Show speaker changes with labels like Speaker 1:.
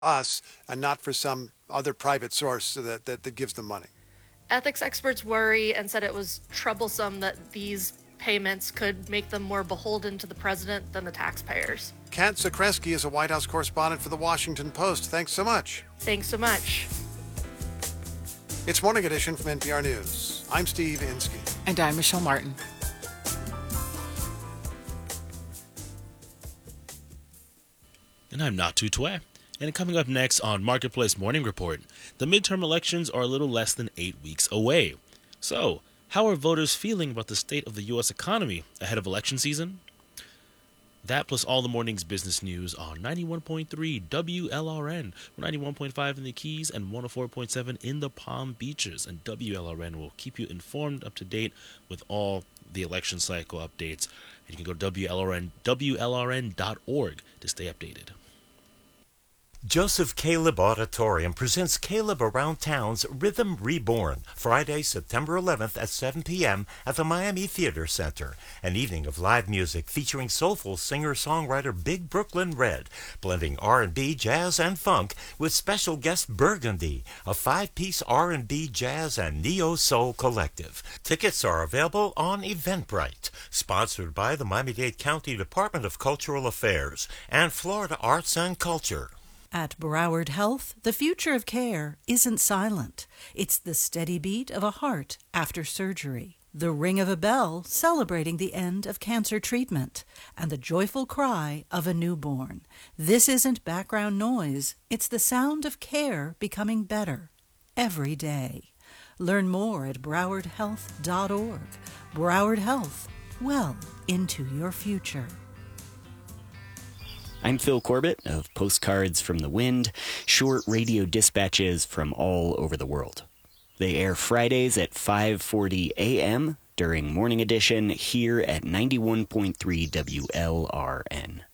Speaker 1: us and not for some other private source that gives them money.
Speaker 2: Ethics experts worry and said it was troublesome that these payments could make them more beholden to the president than the taxpayers.
Speaker 1: Kent Zakreski is a White House correspondent for The Washington Post. Thanks so much.
Speaker 2: Thanks so much.
Speaker 1: It's Morning Edition from NPR News. I'm Steve Inskeep.
Speaker 3: And I'm Michelle Martin.
Speaker 4: And I'm Natu Tue. And coming up next on Marketplace Morning Report, the midterm elections are a little less than 8 weeks away. So, how are voters feeling about the state of the U.S. economy ahead of election season? That plus all the morning's business news on 91.3 WLRN, 91.5 in the Keys, and 104.7 in the Palm Beaches. And WLRN will keep you informed, up to date with all the election cycle updates. And you can go to WLRN.org to stay updated.
Speaker 5: Joseph Caleb Auditorium presents Caleb Around Town's Rhythm Reborn, Friday, September 11th at 7 p.m. at the Miami Theater Center. An evening of live music featuring soulful singer-songwriter Big Brooklyn Red, blending R&B, jazz, and funk with special guest Burgundy, a 5-piece R&B, jazz, and neo-soul collective. Tickets are available on Eventbrite, sponsored by the Miami-Dade County Department of Cultural Affairs and Florida Arts and Culture.
Speaker 6: At Broward Health, the future of care isn't silent. It's the steady beat of a heart after surgery, the ring of a bell celebrating the end of cancer treatment, and the joyful cry of a newborn. This isn't background noise. It's the sound of care becoming better every day. Learn more at browardhealth.org. Broward Health, well into your future.
Speaker 7: I'm Phil Corbett of Postcards from the Wind, short radio dispatches from all over the world. They air Fridays at 5:40 a.m. during Morning Edition here at 91.3 WLRN.